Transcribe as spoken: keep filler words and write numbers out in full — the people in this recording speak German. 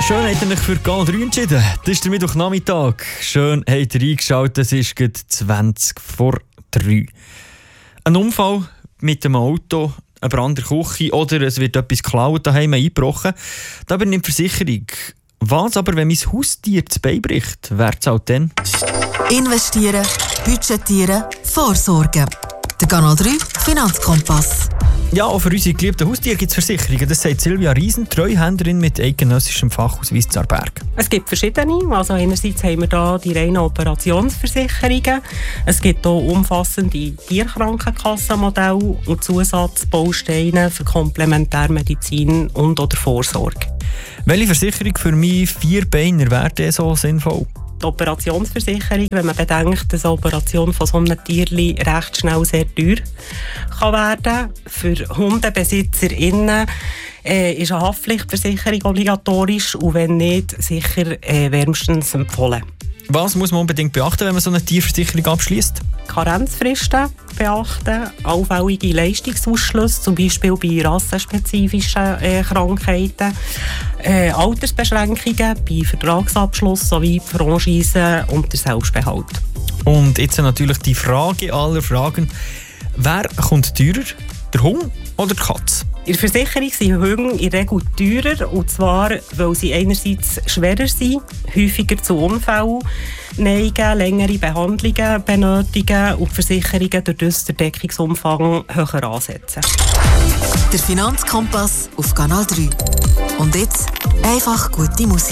Schön habt ihr euch für Kanal drei entschieden. Das ist der Mittwochnachmittag. Schön habt ihr eingeschaltet. Es ist gerade zwanzig vor drei. Ein Unfall mit dem Auto, ein Brand in der Küche oder es wird etwas geklaut, daheim eingebrochen. Da übernimmt die Versicherung. Was aber, wenn mein Haustier zu Bein bricht? Wer zahlt denn? Investieren, budgetieren, vorsorgen. Der Kanal drei Finanzkompass. Ja, auch für unsere geliebten Haustiere gibt es Versicherungen. Das sagt Silvia Riesen, Treuhänderin mit eidgenössischem Fachausweis zu Aarberg. Es gibt verschiedene. Also einerseits haben wir da die reinen Operationsversicherungen. Es gibt auch umfassende Tierkrankenkassenmodelle und Zusatzbausteine für Komplementärmedizin und oder Vorsorge. Welche Versicherung für mich Vierbeiner wäre denn so sinnvoll? Die Operationsversicherung, wenn man bedenkt, dass eine Operation von so einem Tierli recht schnell sehr teuer kann werden. Für HundebesitzerInnen äh, ist eine Haftpflichtversicherung obligatorisch und wenn nicht, sicher äh, wärmstens empfohlen. Was muss man unbedingt beachten, wenn man so eine Tierversicherung abschließt? Karenzfristen beachten, allfällige Leistungsausschlüsse, zum Beispiel bei rassenspezifischen äh, Krankheiten, äh, Altersbeschränkungen bei Vertragsabschluss sowie Franchise und der Selbstbehalt. Und jetzt natürlich die Frage aller Fragen. Wer kommt teurer? Der Hund oder die Katze? In der Versicherung sind Hunde in der Regel teurer, und zwar, weil sie einerseits schwerer sind, häufiger zu Unfällen neigen, längere Behandlungen benötigen und die Versicherungen durch das den Deckungsumfang höher ansetzen. Der Finanzkompass auf Kanal drei. Und jetzt einfach gute Musik.